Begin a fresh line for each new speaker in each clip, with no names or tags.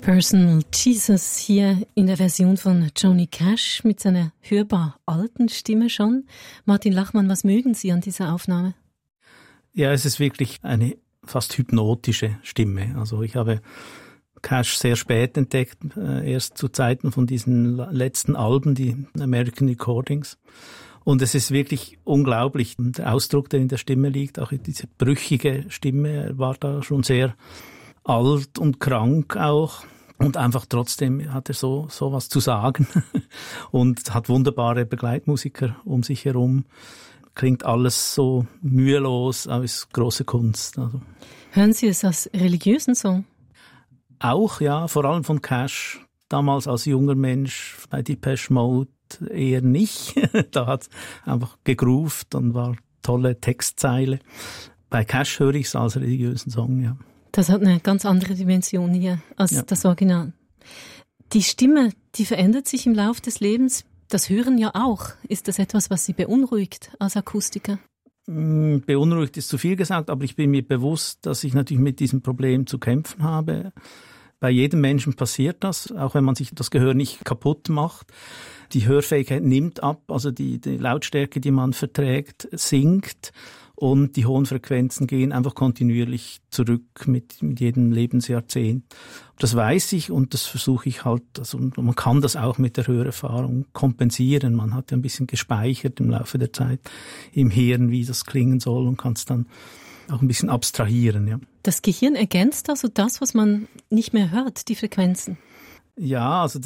Personal Jesus hier in der Version von Johnny Cash mit seiner hörbar alten Stimme schon. Martin Lachmann, was mögen Sie an dieser Aufnahme?
Ja, es ist wirklich eine fast hypnotische Stimme. Also ich habe Cash sehr spät entdeckt, erst zu Zeiten von diesen letzten Alben, die American Recordings. Und es ist wirklich unglaublich, der Ausdruck, der in der Stimme liegt, auch diese brüchige Stimme, er war da schon sehr alt und krank auch. Und einfach trotzdem hat er so was zu sagen und hat wunderbare Begleitmusiker um sich herum. Klingt alles so mühelos, aber ist große Kunst. Also.
Hören Sie es als religiösen Song?
Auch, ja, vor allem von Cash. Damals als junger Mensch bei Depeche Mode eher nicht. Da hat es einfach gegroovt und war tolle Textzeile. Bei Cash höre ich es als religiösen Song, ja.
Das hat eine ganz andere Dimension hier als das Original. Die Stimme, die verändert sich im Laufe des Lebens. Das Hören ja auch. Ist das etwas, was Sie beunruhigt als Akustiker?
Beunruhigt ist zu viel gesagt, aber ich bin mir bewusst, dass ich natürlich mit diesem Problem zu kämpfen habe. Bei jedem Menschen passiert das, auch wenn man sich das Gehör nicht kaputt macht. Die Hörfähigkeit nimmt ab, also die Lautstärke, die man verträgt, sinkt. Und die hohen Frequenzen gehen einfach kontinuierlich zurück mit jedem Lebensjahrzehnt. Das weiß ich und das versuche ich halt, also man kann das auch mit der Hörerfahrung kompensieren. Man hat ja ein bisschen gespeichert im Laufe der Zeit im Hirn, wie das klingen soll und kann es dann auch ein bisschen abstrahieren. Ja.
Das Gehirn ergänzt also das, was man nicht mehr hört, die Frequenzen?
Ja, also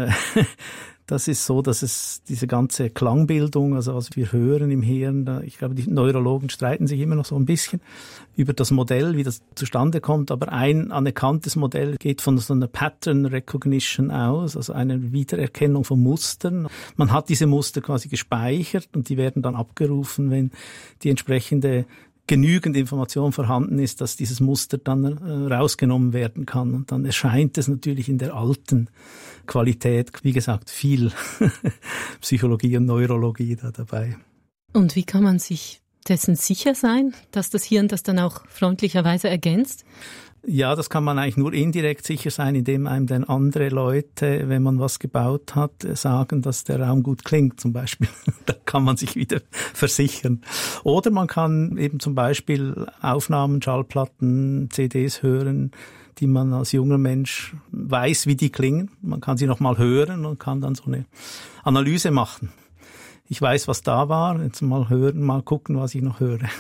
das ist so, dass es diese ganze Klangbildung, also was wir hören im Hirn, ich glaube, die Neurologen streiten sich immer noch so ein bisschen über das Modell, wie das zustande kommt, aber ein anerkanntes Modell geht von so einer Pattern Recognition aus, also einer Wiedererkennung von Mustern. Man hat diese Muster quasi gespeichert und die werden dann abgerufen, wenn die entsprechende genügend Information vorhanden ist, dass dieses Muster dann rausgenommen werden kann. Und dann erscheint es natürlich in der alten Qualität, wie gesagt, viel Psychologie und Neurologie da dabei.
Und wie kann man sich dessen sicher sein, dass das Hirn das dann auch freundlicherweise ergänzt?
Ja, das kann man eigentlich nur indirekt sicher sein, indem einem dann andere Leute, wenn man was gebaut hat, sagen, dass der Raum gut klingt zum Beispiel. Da kann man sich wieder versichern. Oder man kann eben zum Beispiel Aufnahmen, Schallplatten, CDs hören, die man als junger Mensch weiß, wie die klingen. Man kann sie nochmal hören und kann dann so eine Analyse machen. Ich weiß, was da war, jetzt mal hören, mal gucken, was ich noch höre.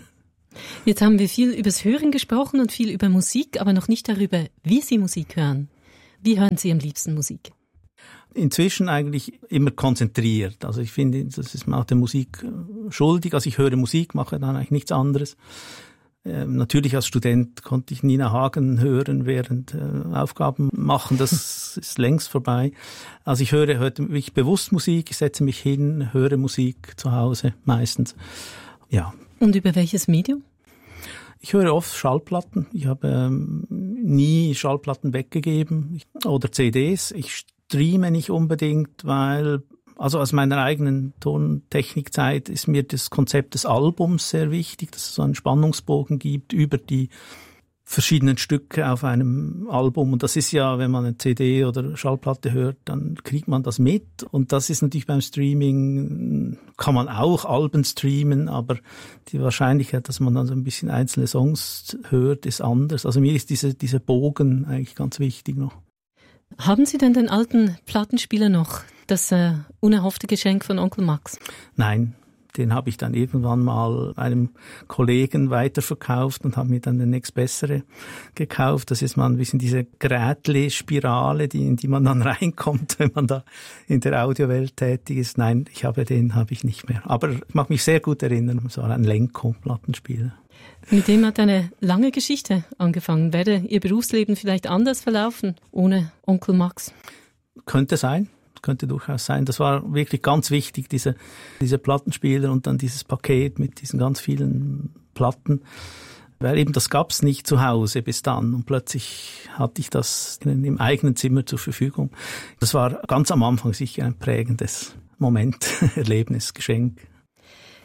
Jetzt haben wir viel übers Hören gesprochen und viel über Musik, aber noch nicht darüber, wie Sie Musik hören. Wie hören Sie am liebsten Musik?
Inzwischen eigentlich immer konzentriert. Also ich finde, das ist man auch der Musik schuldig. Also ich höre Musik, mache dann eigentlich nichts anderes. Natürlich als Student konnte ich Nina Hagen hören während Aufgaben machen. Das ist längst vorbei. Also ich höre heute wirklich bewusst Musik. Ich setze mich hin, höre Musik zu Hause meistens. Ja.
Und über welches Medium?
Ich höre oft Schallplatten. Ich habe nie Schallplatten weggegeben oder CDs. Ich streame nicht unbedingt, weil, also aus meiner eigenen Tontechnikzeit ist mir das Konzept des Albums sehr wichtig, dass es so einen Spannungsbogen gibt über die verschiedenen Stücke auf einem Album. Und das ist ja, wenn man eine CD oder Schallplatte hört, dann kriegt man das mit. Und das ist natürlich beim Streaming, kann man auch Alben streamen, aber die Wahrscheinlichkeit, dass man dann so ein bisschen einzelne Songs hört, ist anders. Also mir ist dieser Bogen eigentlich ganz wichtig noch.
Haben Sie denn den alten Plattenspieler noch, das unerhoffte Geschenk von Onkel Max?
Nein. Den habe ich dann irgendwann mal einem Kollegen weiterverkauft und habe mir dann den nächstbessere gekauft. Das ist mal ein bisschen diese Grätli-Spirale, in die man dann reinkommt, wenn man da in der Audiowelt tätig ist. Nein, den habe ich nicht mehr. Aber ich mag mich sehr gut erinnern, es war ein Lenko-Plattenspieler.
Mit dem hat eine lange Geschichte angefangen. Wäre Ihr Berufsleben vielleicht anders verlaufen ohne Onkel Max?
Könnte sein. Könnte durchaus sein. Das war wirklich ganz wichtig, diese Plattenspieler und dann dieses Paket mit diesen ganz vielen Platten. Weil eben das gab's nicht zu Hause bis dann und plötzlich hatte ich das im eigenen Zimmer zur Verfügung. Das war ganz am Anfang sicher ein prägendes Moment, Erlebnis, Geschenk.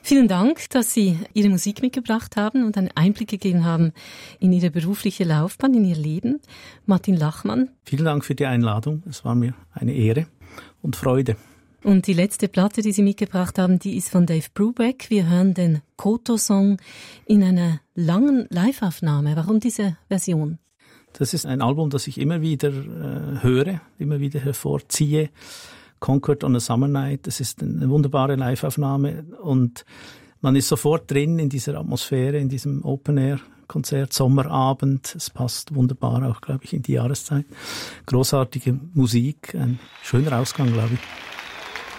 Vielen Dank, dass Sie Ihre Musik mitgebracht haben und einen Einblick gegeben haben in Ihre berufliche Laufbahn, in Ihr Leben. Martin Lachmann.
Vielen Dank für die Einladung. Es war mir eine Ehre und Freude.
Und die letzte Platte, die Sie mitgebracht haben, die ist von Dave Brubeck. Wir hören den Koto-Song in einer langen Live-Aufnahme. Warum diese Version?
Das ist ein Album, das ich immer wieder höre, immer wieder hervorziehe. Concord on a Summer Night, das ist eine wunderbare Live-Aufnahme und man ist sofort drin in dieser Atmosphäre, in diesem Open-Air-Konzert, Sommerabend. Es passt wunderbar auch, glaube ich, in die Jahreszeit. Großartige Musik, ein schöner Ausgang, glaube ich.